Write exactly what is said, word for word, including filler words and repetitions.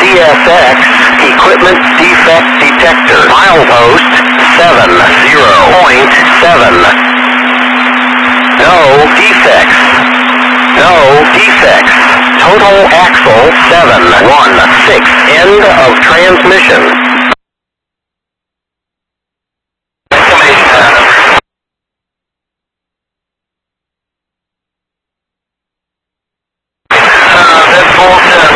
S X, equipment defect detector. Milepost seven zero point seven. No defects. No defects. Total axle seven one six. End of transmission. Information pattern. Uh, that's full ten.